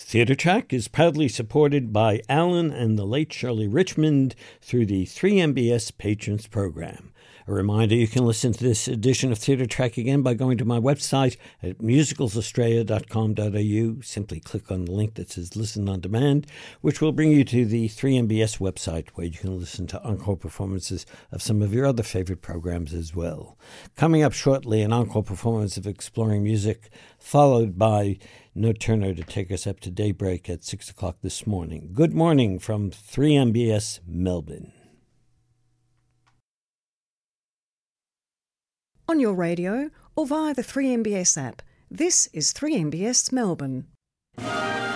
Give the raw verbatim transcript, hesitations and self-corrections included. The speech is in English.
Theatre Track is proudly supported by Alan and the late Shirley Richmond through the three M B S Patrons Program. A reminder, you can listen to this edition of Theatre Track again by going to my website at musicals australia dot com dot a u. Simply click on the link that says Listen on Demand, which will bring you to the three M B S website where you can listen to encore performances of some of your other favourite programs as well. Coming up shortly, an encore performance of Exploring Music, followed by No Turner to take us up to daybreak at six o'clock this morning. Good morning from three M B S Melbourne. On your radio or via the three M B S app, this is three M B S Melbourne.